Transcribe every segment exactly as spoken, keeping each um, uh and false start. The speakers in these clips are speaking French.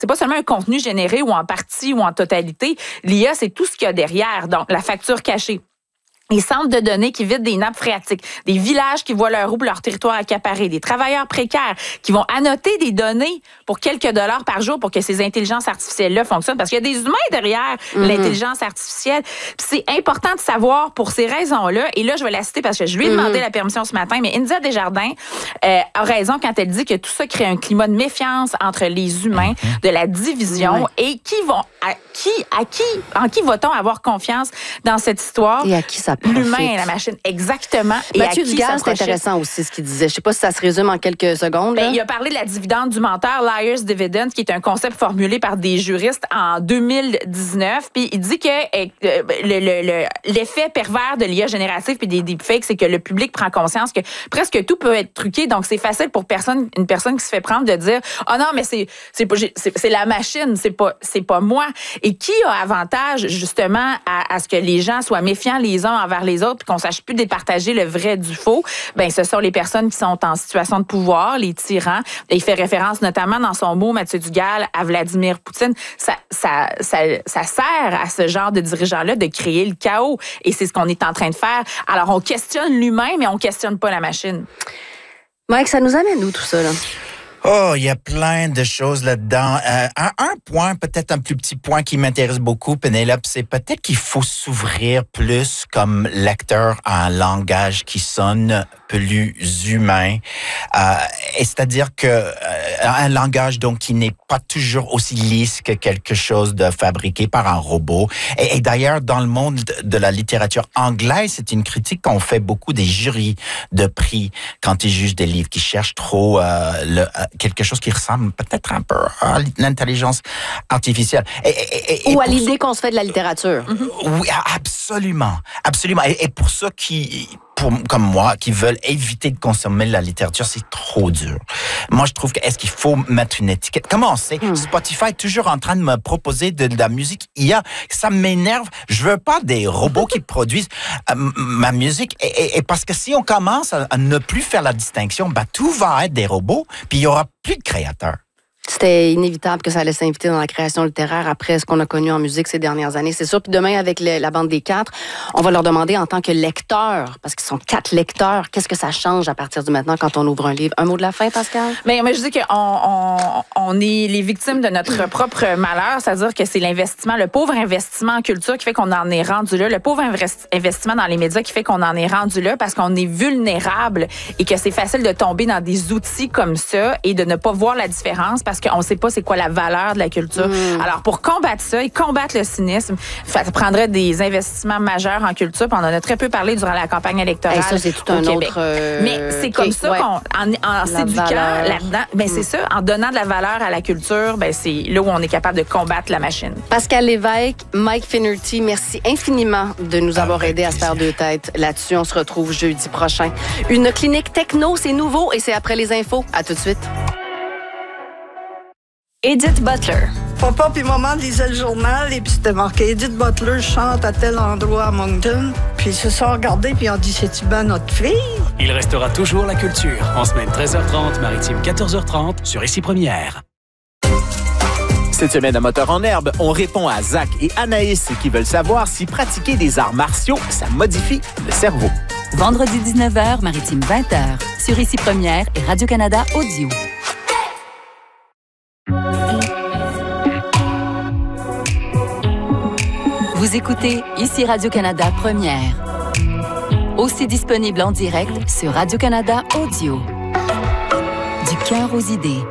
c'est pas seulement un contenu généré ou en partie ou en totalité. L'I A, c'est tout ce qu'il y a derrière. Donc, la facture cachée. Les centres de données qui vident des nappes phréatiques, des villages qui voient leur roue, leur territoire accaparé, des travailleurs précaires qui vont annoter des données pour quelques dollars par jour pour que ces intelligences artificielles-là fonctionnent. Parce qu'il y a des humains derrière mm-hmm. l'intelligence artificielle. Puis c'est important de savoir pour ces raisons-là. Et là, je vais la citer parce que je lui ai demandé mm-hmm. la permission ce matin. Mais India Desjardins euh, a raison quand elle dit que tout ça crée un climat de méfiance entre les humains, mm-hmm. de la division. Mm-hmm. Et qui vont, à qui, à qui, en qui va-t-on avoir confiance dans cette histoire? Et à qui ça L'humain et la machine, exactement. Et Mathieu Dugal, c'est intéressant aussi ce qu'il disait. Je ne sais pas si ça se résume en quelques secondes. Ben, il a parlé de la dividende du menteur, Liar's Dividend, qui est un concept formulé par des juristes en deux mille dix-neuf. Puis il dit que euh, le, le, le, l'effet pervers de l'I A générative puis des deepfakes, c'est que le public prend conscience que presque tout peut être truqué. Donc, c'est facile pour personne, une personne qui se fait prendre de dire « Ah oh non, mais c'est, c'est, pas, c'est, c'est la machine, c'est pas, c'est pas moi. » Et qui a avantage, justement, à, à ce que les gens soient méfiants les uns envers les autres puis qu'on sache plus départager le vrai du faux? Ben, ce sont les personnes qui sont en situation de pouvoir, les tyrans. Et il fait référence notamment dans son mot, Mathieu Dugal, à Vladimir Poutine. Ça, ça, ça, ça sert à ce genre de dirigeants-là de créer le chaos. Et c'est ce qu'on est en train de faire. Alors, on questionne l'humain, mais on questionne pas la machine. Mike, ça nous amène où tout ça, là? Oh, il y a plein de choses là-dedans. Euh, un, un point, peut-être un plus petit point qui m'intéresse beaucoup, Pénélope, c'est peut-être qu'il faut s'ouvrir plus comme lecteur à un langage qui sonne plus humain. Euh, et c'est-à-dire que euh, un langage donc qui n'est pas toujours aussi lisse que quelque chose de fabriqué par un robot. Et, et d'ailleurs, dans le monde de la littérature anglaise, c'est une critique qu'on fait beaucoup des jurys de prix quand ils jugent des livres qui cherchent trop euh, le, euh, quelque chose qui ressemble peut-être un peu à l'intelligence artificielle. Et, et, et, Ou et à l'idée qu'on se fait de la littérature. Mm-hmm. Oui, absolument. Absolument. Et, et pour ceux qui... Pour, comme moi, qui veulent éviter de consommer la littérature, c'est trop dur. Moi, je trouve que est-ce qu'il faut mettre une étiquette? Comment on sait? Mm. Spotify est toujours en train de me proposer de, de la musique I A. Ça m'énerve. Je veux pas des robots qui produisent euh, ma musique. Et, et, et parce que si on commence à, à ne plus faire la distinction, bah, tout va être des robots, puis il y aura plus de créateurs. C'était inévitable que ça allait s'inviter dans la création littéraire après ce qu'on a connu en musique ces dernières années, c'est sûr. Puis demain, avec le, la bande des quatre, on va leur demander en tant que lecteurs, parce qu'ils sont quatre lecteurs, qu'est-ce que ça change à partir du maintenant quand on ouvre un livre? Un mot de la fin, Pascal? Mais, mais je dis qu'on on, on est les victimes de notre propre malheur, c'est-à-dire que c'est l'investissement, le pauvre investissement en culture qui fait qu'on en est rendu là, le pauvre investissement dans les médias qui fait qu'on en est rendu là parce qu'on est vulnérable et que c'est facile de tomber dans des outils comme ça et de ne pas voir la différence parce qu'on ne sait pas c'est quoi la valeur de la culture. Mmh. Alors, pour combattre ça et combattre le cynisme, ça prendrait des investissements majeurs en culture. Puis on en a très peu parlé durant la campagne électorale et ça, c'est tout au un Québec. Autre, euh, Mais c'est comme ça ouais. qu'on, en, en s'éduquant valeur. là-dedans, ben mmh. c'est ça, en donnant de la valeur à la culture, ben c'est là où on est capable de combattre la machine. Pascal Lévesque, Mike Finnerty, merci infiniment de nous avoir aidés à se faire deux têtes là-dessus. On se retrouve jeudi prochain. Une clinique techno, c'est nouveau et c'est après les infos. À tout de suite. Edith Butler. Papa puis maman lisaient le journal et puis c'était marqué Edith Butler chante à tel endroit à Moncton. Puis ils se sont regardés puis ils ont dit c'est-tu bien notre fille? Il restera toujours la culture. En semaine treize heures trente, maritime quatorze heures trente sur Ici Première. Cette semaine à Moteur en herbe, on répond à Zach et Anaïs qui veulent savoir si pratiquer des arts martiaux, ça modifie le cerveau. Vendredi dix-neuf heures, maritime vingt heures sur Ici Première et Radio-Canada Audio. Vous écoutez Ici Radio-Canada Première. Aussi disponible en direct sur Radio-Canada Audio. Du cœur aux idées.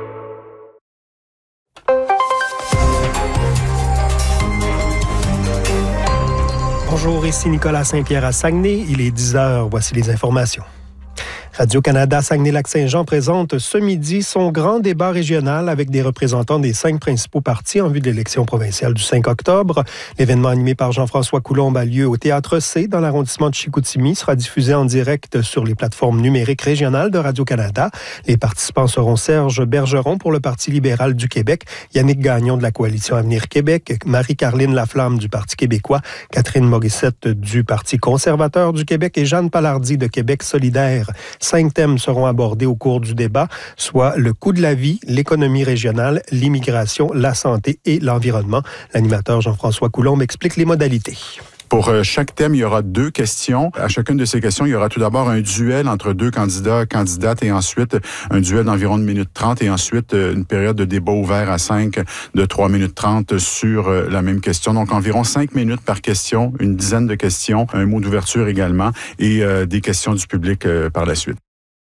Bonjour, ici Nicolas Saint-Pierre à Saguenay. Il est dix heures. Voici les informations. Radio-Canada Saguenay-Lac-Saint-Jean présente ce midi son grand débat régional avec des représentants des cinq principaux partis en vue de l'élection provinciale du cinq octobre. L'événement animé par Jean-François Coulombe a lieu au Théâtre C dans l'arrondissement de Chicoutimi, sera diffusé en direct sur les plateformes numériques régionales de Radio-Canada. Les participants seront Serge Bergeron pour le Parti libéral du Québec, Yannick Gagnon de la Coalition Avenir Québec, Marie-Carline Laflamme du Parti québécois, Catherine Morissette du Parti conservateur du Québec et Jeanne Palardy de Québec solidaire. Cinq thèmes seront abordés au cours du débat, soit le coût de la vie, l'économie régionale, l'immigration, la santé et l'environnement. L'animateur Jean-François Coulombe explique les modalités. Pour chaque thème, il y aura deux questions. À chacune de ces questions, il y aura tout d'abord un duel entre deux candidats, candidates, et ensuite un duel d'environ une minute trente, et ensuite une période de débat ouvert à cinq de trois minutes trente sur la même question. Donc, environ cinq minutes par question, une dizaine de questions, un mot d'ouverture également, et euh, des questions du public euh, par la suite.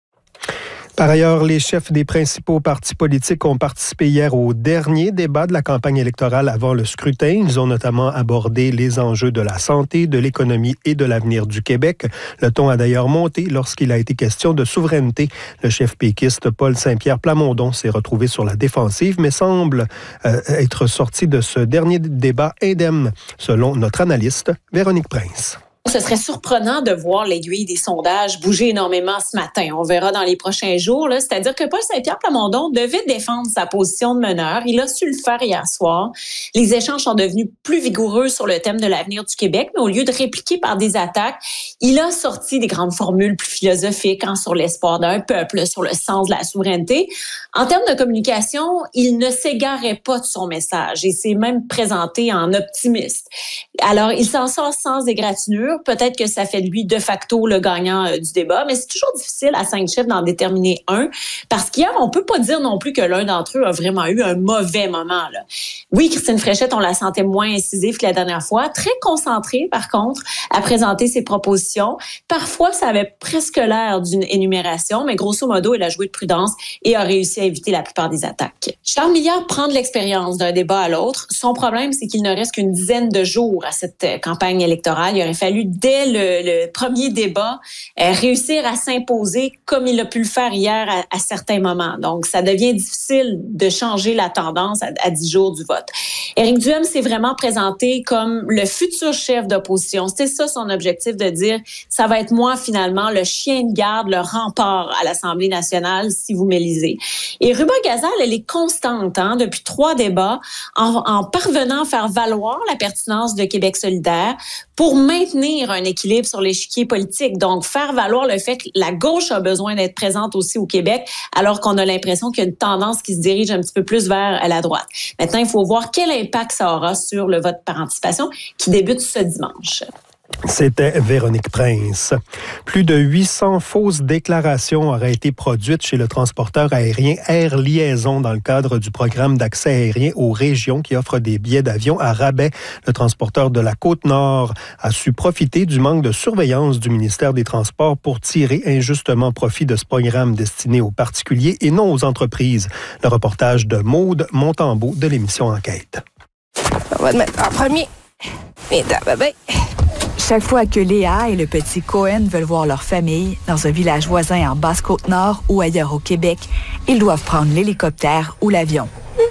Par ailleurs, les chefs des principaux partis politiques ont participé hier au dernier débat de la campagne électorale avant le scrutin. Ils ont notamment abordé les enjeux de la santé, de l'économie et de l'avenir du Québec. Le ton a d'ailleurs monté lorsqu'il a été question de souveraineté. Le chef péquiste Paul Saint-Pierre Plamondon s'est retrouvé sur la défensive, mais semble euh, être sorti de ce dernier débat indemne, selon notre analyste Véronique Prince. Ce serait surprenant de voir l'aiguille des sondages bouger énormément ce matin. On verra dans les prochains jours. Là. C'est-à-dire que Paul Saint-Pierre Plamondon devait défendre sa position de meneur. Il a su le faire hier soir. Les échanges sont devenus plus vigoureux sur le thème de l'avenir du Québec, mais au lieu de répliquer par des attaques, il a sorti des grandes formules plus philosophiques hein, sur l'espoir d'un peuple, sur le sens de la souveraineté. En termes de communication, il ne s'égarait pas de son message et s'est même présenté en optimiste. Alors, il s'en sort sans égratignure. Peut-être que ça fait de lui de facto le gagnant euh, du débat, mais c'est toujours difficile à cinq chefs d'en déterminer un, parce qu'hier, on peut pas dire non plus que l'un d'entre eux a vraiment eu un mauvais moment. Là. Oui, Christine Fréchette, on la sentait moins incisive que la dernière fois, très concentrée par contre à présenter ses propositions. Parfois, ça avait presque l'air d'une énumération, mais grosso modo, elle a joué de prudence et a réussi à éviter la plupart des attaques. Charles Milliard prend de l'expérience d'un débat à l'autre. Son problème, c'est qu'il ne reste qu'une dizaine de jours à cette campagne électorale. Il aurait fallu dès le, le premier débat, euh, réussir à s'imposer comme il a pu le faire hier à, à certains moments. Donc, ça devient difficile de changer la tendance à, à dix jours du vote. Éric Duhem s'est vraiment présenté comme le futur chef d'opposition. C'était ça son objectif, de dire ça va être moi finalement le chien de garde, le rempart à l'Assemblée nationale si vous m'élisez. Et Ruba Gazal, elle est constante hein, depuis trois débats en, en parvenant à faire valoir la pertinence de Québec solidaire pour maintenir un équilibre sur l'échiquier politique. Donc, faire valoir le fait que la gauche a besoin d'être présente aussi au Québec, alors qu'on a l'impression qu'il y a une tendance qui se dirige un petit peu plus vers la droite. Maintenant, il faut voir quel impact ça aura sur le vote par anticipation qui débute ce dimanche. C'était Véronique Prince. Plus de huit cents fausses déclarations auraient été produites chez le transporteur aérien Air Liaison dans le cadre du programme d'accès aérien aux régions qui offre des billets d'avion à rabais. Le transporteur de la Côte-Nord a su profiter du manque de surveillance du ministère des Transports pour tirer injustement profit de ce programme destiné aux particuliers et non aux entreprises. Le reportage de Maude Montembeault de l'émission Enquête. On va te mettre en premier. Et bébé. Chaque fois que Léa et le petit Cohen veulent voir leur famille dans un village voisin en Basse-Côte-Nord ou ailleurs au Québec, ils doivent prendre l'hélicoptère ou l'avion.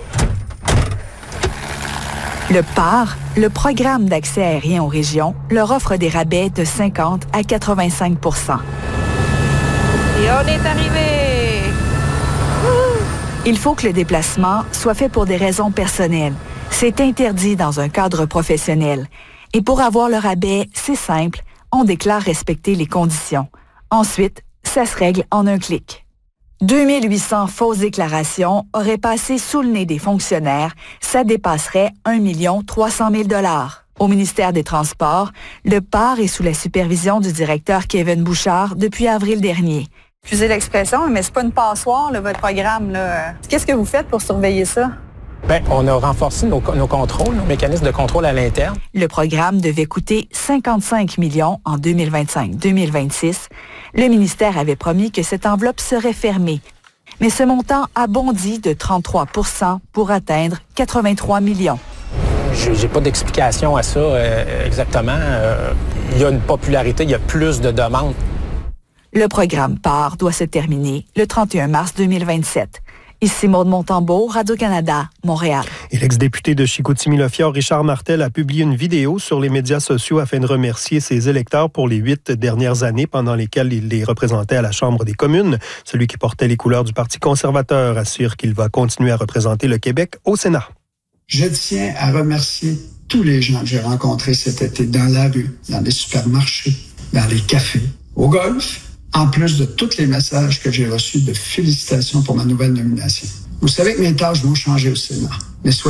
Le P A R, le programme d'accès aérien aux régions, leur offre des rabais de cinquante à quatre-vingt-cinq pour cent. Et on est arrivé! Il faut que le déplacement soit fait pour des raisons personnelles. C'est interdit dans un cadre professionnel. Et pour avoir le rabais, c'est simple, on déclare respecter les conditions. Ensuite, ça se règle en un clic. deux mille huit cents fausses déclarations auraient passé sous le nez des fonctionnaires, ça dépasserait un million trois cent mille dollars. Au ministère des Transports, le P A R est sous la supervision du directeur Kevin Bouchard depuis avril dernier. Excusez l'expression, mais c'est pas une passoire, là, votre programme. Là. Qu'est-ce que vous faites pour surveiller ça? Bien, on a renforcé nos, nos contrôles, nos mécanismes de contrôle à l'interne. Le programme devait coûter cinquante-cinq millions en deux mille vingt-cinq deux mille vingt-six. Le ministère avait promis que cette enveloppe serait fermée. Mais ce montant a bondi de trente-trois pour cent pour atteindre quatre-vingt-trois millions. Je n'ai pas d'explication à ça euh, exactement. Euh, il y a une popularité, il y a plus de demandes. Le programme P A R doit se terminer le trente et un mars deux mille vingt-sept. Ici Maude Montembeault, Radio-Canada, Montréal. Et l'ex-député de Chicoutimi-Le-Fjord, Richard Martel, a publié une vidéo sur les médias sociaux afin de remercier ses électeurs pour les huit dernières années pendant lesquelles il les représentait à la Chambre des communes. Celui qui portait les couleurs du Parti conservateur assure qu'il va continuer à représenter le Québec au Sénat. Je tiens à remercier tous les gens que j'ai rencontrés cet été dans la rue, dans les supermarchés, dans les cafés, au golf, en plus de tous les messages que j'ai reçus de félicitations pour ma nouvelle nomination. Vous savez que mes tâches vont changer au Sénat, mais soyez